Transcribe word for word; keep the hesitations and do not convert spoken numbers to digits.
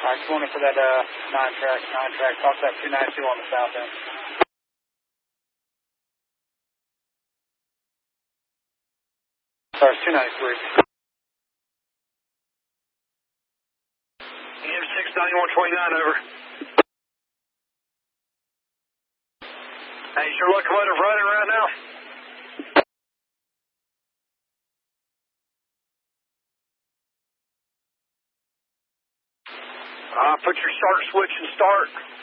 right, twenty for that uh, nine track, nine track. Talk that two ninety-two on the south end. Sorry, two ninety-three. E M six ninety-one twenty-nine, over. Hey, is your locomotive running right now? Uh, put your start switch and start.